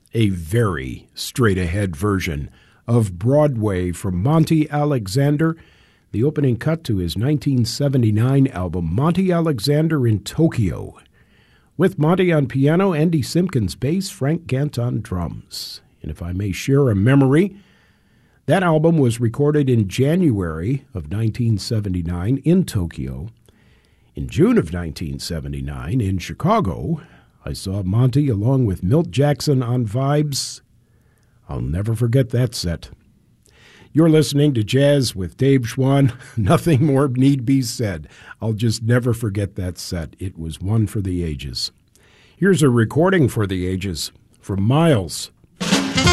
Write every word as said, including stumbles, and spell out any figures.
a very straight-ahead version of Broadway from Monty Alexander, the opening cut to his nineteen seventy-nine album, Monty Alexander in Tokyo, with Monty on piano, Andy Simpkins bass, Frank Gant on drums. And if I may share a memory, that album was recorded in January of nineteen seventy-nine in Tokyo. In June of nineteen seventy-nine in Chicago, I saw Monty along with Milt Jackson on Vibes. I'll never forget that set. You're listening to Jazz with Dave Schwann. Nothing more need be said. I'll just never forget that set. It was one for the ages. Here's a recording for the ages from Miles